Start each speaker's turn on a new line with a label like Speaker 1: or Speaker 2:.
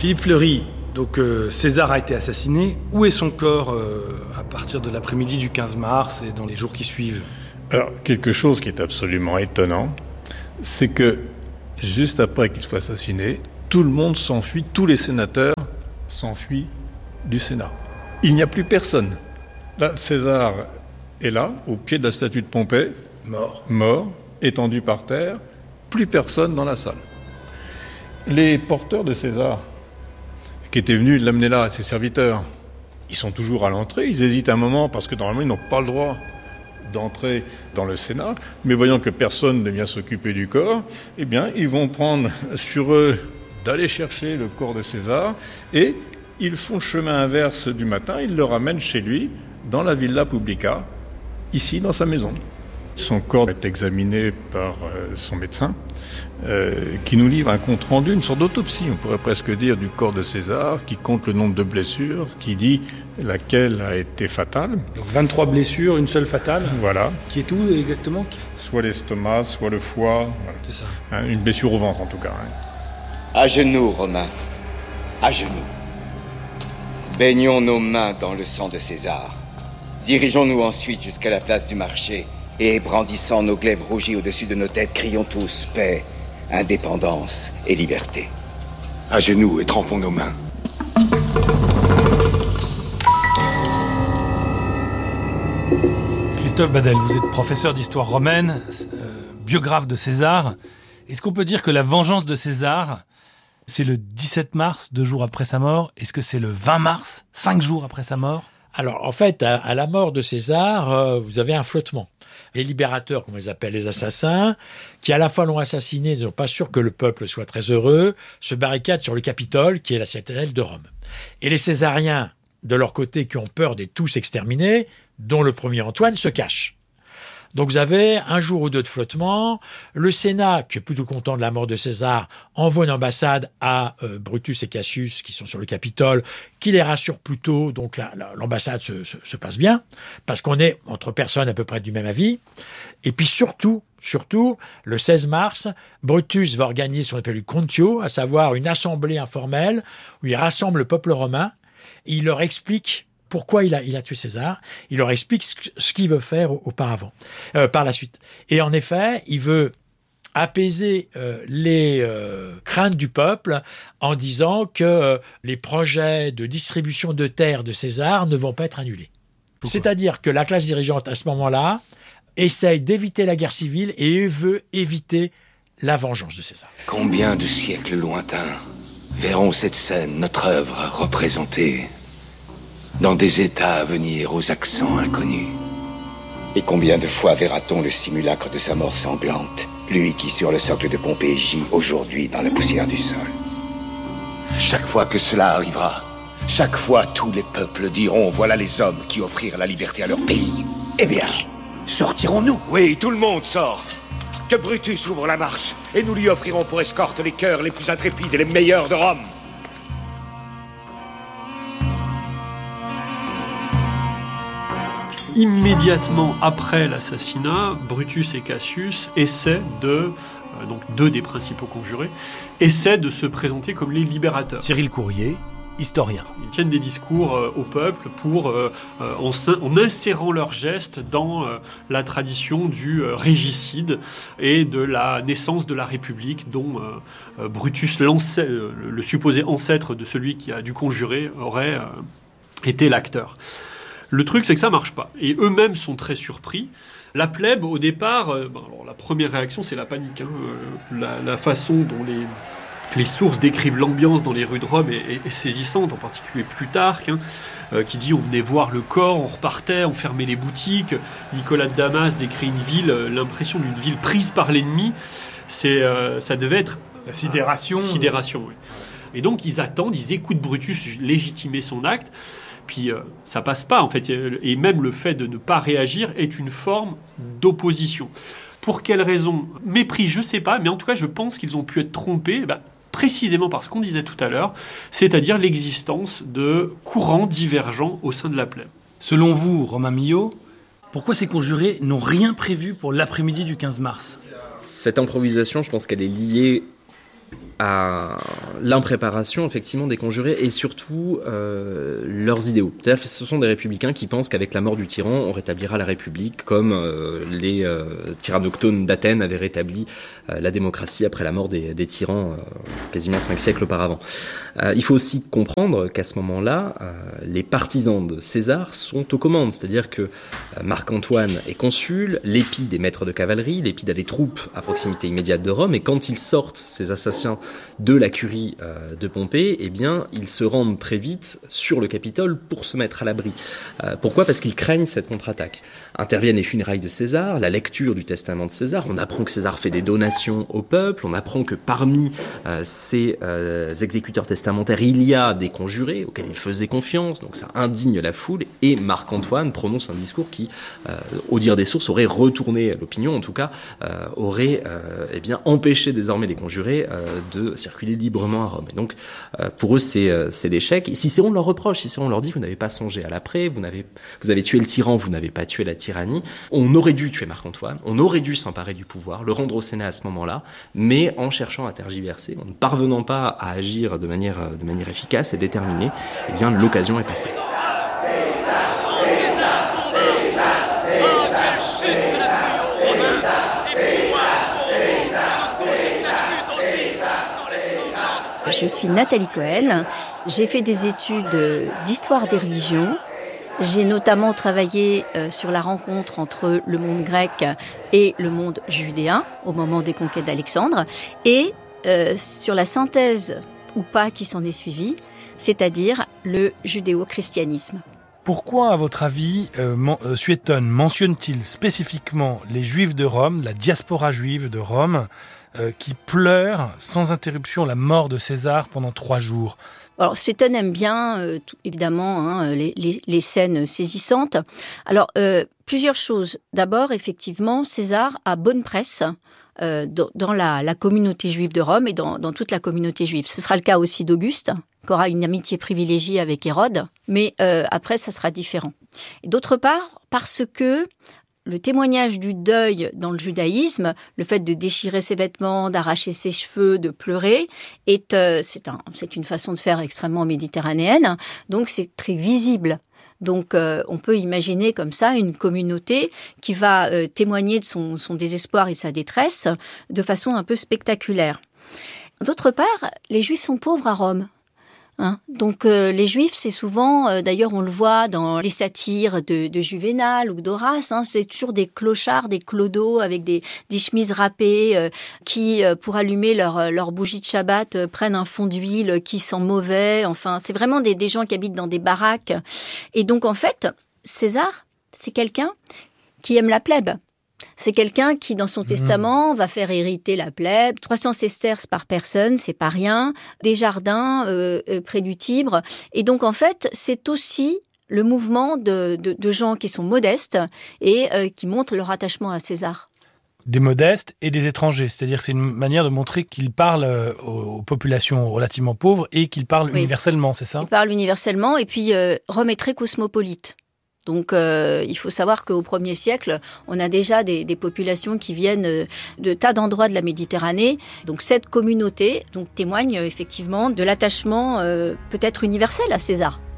Speaker 1: Philippe Fleury, donc César a été assassiné. Où est son corps à partir de l'après-midi du 15 mars et dans les jours qui suivent ?
Speaker 2: Alors, quelque chose qui est absolument étonnant, c'est que juste après qu'il soit assassiné, tout le monde s'enfuit, tous les sénateurs s'enfuient du Sénat. Il n'y a plus personne. Là, César est là, au pied de la statue de Pompée, mort, étendu par terre, plus personne dans la salle. Les porteurs de César, qui étaient venus l'amener là, ses serviteurs, ils sont toujours à l'entrée, ils hésitent un moment parce que normalement ils n'ont pas le droit d'entrer dans le Sénat, mais voyant que personne ne vient s'occuper du corps, eh bien, ils vont prendre sur eux d'aller chercher le corps de César et ils font chemin inverse du matin, ils le ramènent chez lui, dans la Villa Publica, ici dans sa maison. Son corps est examiné par son médecin, qui nous livre un compte-rendu, une sorte d'autopsie, on pourrait presque dire, du corps de César, qui compte le nombre de blessures, qui dit laquelle a été fatale.
Speaker 1: Donc 23 blessures, une seule fatale.
Speaker 2: Voilà.
Speaker 1: Qui est où exactement ?
Speaker 2: Soit l'estomac, soit le foie. Voilà.
Speaker 1: C'est ça.
Speaker 2: Une blessure au ventre en tout cas.
Speaker 3: À genoux, Romains. À genoux. Baignons nos mains dans le sang de César. Dirigeons-nous ensuite jusqu'à la place du marché et, brandissant nos glaives rougis au-dessus de nos têtes, crions tous paix, indépendance et liberté.
Speaker 4: À genoux et trempons nos mains.
Speaker 1: Christophe Badel, vous êtes professeur d'histoire romaine, biographe de César. Est-ce qu'on peut dire que la vengeance de César, c'est le 17 mars, 2 jours après sa mort ? Est-ce que c'est le 20 mars, 5 jours après sa mort ?
Speaker 5: Alors, en fait, à la mort de César, vous avez un flottement. Les libérateurs, comme on les appelle, les assassins, qui à la fois l'ont assassiné, ne sont pas sûrs que le peuple soit très heureux, se barricadent sur le Capitole, qui est la citadelle de Rome. Et les Césariens, de leur côté, qui ont peur d'être tous exterminés, dont le premier Antoine, se cachent. Donc vous avez un jour ou deux de flottement. Le Sénat, qui est plutôt content de la mort de César, envoie une ambassade à Brutus et Cassius, qui sont sur le Capitole, qui les rassure plutôt. Donc l'ambassade se passe bien, parce qu'on est entre personnes à peu près du même avis. Et puis surtout, le 16 mars, Brutus va organiser ce qu'on appelle le Contio, à savoir une assemblée informelle, où il rassemble le peuple romain, et il leur explique pourquoi il a tué César. Il leur explique ce qu'il veut faire par la suite. Et en effet, il veut apaiser les craintes du peuple en disant que les projets de distribution de terres de César ne vont pas être annulés. Pourquoi ? C'est-à-dire que la classe dirigeante, à ce moment-là, essaye d'éviter la guerre civile et veut éviter la vengeance de César.
Speaker 4: Combien de siècles lointains verront cette scène, notre œuvre, représentée dans des états à venir aux accents inconnus?
Speaker 3: Et combien de fois verra-t-on le simulacre de sa mort sanglante, lui qui sur le socle de Pompée gît aujourd'hui dans la poussière du sol?
Speaker 4: Chaque fois que cela arrivera, chaque fois tous les peuples diront: voilà les hommes qui offrirent la liberté à leur pays.
Speaker 3: Eh bien, sortirons-nous?
Speaker 4: Oui, tout le monde sort. Que Brutus ouvre la marche, et nous lui offrirons pour escorte les cœurs les plus intrépides et les meilleurs de Rome.
Speaker 6: Immédiatement après l'assassinat, Brutus et Cassius essaient donc deux des principaux conjurés, essaient de se présenter comme les libérateurs.
Speaker 1: Cyril Courrier, historien.
Speaker 6: Ils tiennent des discours au peuple en insérant leurs gestes dans la tradition du régicide et de la naissance de la République dont Brutus, le supposé ancêtre de celui qui a dû conjurer, aurait été l'acteur. Le truc, c'est que ça marche pas. Et eux-mêmes sont très surpris. La plèbe, au départ, alors la première réaction, c'est la panique. La façon dont les sources décrivent l'ambiance dans les rues de Rome est saisissante, en particulier Plutarque, qui dit on venait voir le corps, on repartait, on fermait les boutiques. Nicolas de Damas décrit une ville, l'impression d'une ville prise par l'ennemi. Ça devait être...
Speaker 1: La sidération.
Speaker 6: Oui. Et donc, ils attendent, ils écoutent Brutus légitimer son acte. Puis ça passe pas, en fait. Et même le fait de ne pas réagir est une forme d'opposition. Pour quelle raison ? Mépris, je sais pas, mais en tout cas, je pense qu'ils ont pu être trompés, précisément par ce qu'on disait tout à l'heure, c'est-à-dire l'existence de courants divergents au sein de la plèbe.
Speaker 1: Selon vous, Romain Millot, pourquoi ces conjurés n'ont rien prévu pour l'après-midi du 15 mars ?
Speaker 7: Cette improvisation, je pense qu'elle est liée à l'impréparation effectivement des conjurés et surtout leurs idéaux. C'est-à-dire que ce sont des républicains qui pensent qu'avec la mort du tyran, on rétablira la République comme les tyrannoctones d'Athènes avaient rétabli la démocratie après la mort des tyrans quasiment 5 siècles auparavant. Il faut aussi comprendre qu'à ce moment-là, les partisans de César sont aux commandes, c'est-à-dire que Marc-Antoine est consul, Lépide est maître de cavalerie, Lépide a des troupes à proximité immédiate de Rome, et quand ils sortent, ces assassins, de la curie de Pompée, eh bien, ils se rendent très vite sur le Capitole pour se mettre à l'abri. Pourquoi ? Parce qu'ils craignent cette contre-attaque. Interviennent les funérailles de César, la lecture du testament de César, on apprend que César fait des donations au peuple, on apprend que parmi ces exécuteurs testamentaires, il y a des conjurés auxquels il faisait confiance, donc ça indigne la foule, et Marc-Antoine prononce un discours qui, au dire des sources, aurait retourné l'opinion, en tout cas, aurait empêché désormais les conjurés de circuler librement à Rome. Et donc, pour eux, c'est l'échec. Et Cicéron leur reproche, Cicéron leur dit, vous n'avez pas songé à l'après, vous avez tué le tyran, vous n'avez pas tué la tyrannie. On aurait dû tuer Marc-Antoine, on aurait dû s'emparer du pouvoir, le rendre au Sénat à ce moment-là, mais en cherchant à tergiverser, en ne parvenant pas à agir de manière efficace et déterminée, eh bien, l'occasion est passée.
Speaker 8: Je suis Nathalie Cohen, j'ai fait des études d'histoire des religions. J'ai notamment travaillé sur la rencontre entre le monde grec et le monde judéen au moment des conquêtes d'Alexandre et sur la synthèse ou pas qui s'en est suivie, c'est-à-dire le judéo-christianisme.
Speaker 1: Pourquoi, à votre avis, Suétone mentionne-t-il spécifiquement les Juifs de Rome, la diaspora juive de Rome, qui pleurent sans interruption la mort de César pendant 3 jours ?
Speaker 8: Alors, Suétone aime bien, évidemment, les scènes saisissantes. Alors, plusieurs choses. D'abord, effectivement, César a bonne presse dans la communauté juive de Rome et dans toute la communauté juive. Ce sera le cas aussi d'Auguste, qui aura une amitié privilégiée avec Hérode, mais après, ça sera différent. Et d'autre part, parce que le témoignage du deuil dans le judaïsme, le fait de déchirer ses vêtements, d'arracher ses cheveux, de pleurer, c'est une façon de faire extrêmement méditerranéenne, donc c'est très visible. Donc on peut imaginer comme ça une communauté qui va témoigner de son désespoir et de sa détresse de façon un peu spectaculaire. D'autre part, les Juifs sont pauvres à Rome. Donc les Juifs, c'est souvent, d'ailleurs on le voit dans les satires de Juvénal ou d'Horace, c'est toujours des clochards, des clodos avec des chemises râpées qui, pour allumer leur bougie de Shabbat, prennent un fond d'huile qui sent mauvais. Enfin, c'est vraiment des gens qui habitent dans des baraques. Et donc en fait, César, c'est quelqu'un qui aime la plèbe. C'est quelqu'un qui, dans son testament, va faire hériter la plèbe. 300 sesterces par personne, c'est pas rien. Des jardins près du Tibre. Et donc, en fait, c'est aussi le mouvement de gens qui sont modestes et qui montrent leur attachement à César.
Speaker 1: Des modestes et des étrangers. C'est-à-dire que c'est une manière de montrer qu'il parle aux populations relativement pauvres et qu'il parle universellement, c'est ça ? Il
Speaker 8: parle universellement. Et puis, Rome est très cosmopolite. Donc, il faut savoir qu'au 1er siècle, on a déjà des populations qui viennent de tas d'endroits de la Méditerranée. Donc, cette communauté témoigne effectivement de l'attachement peut-être universel à César.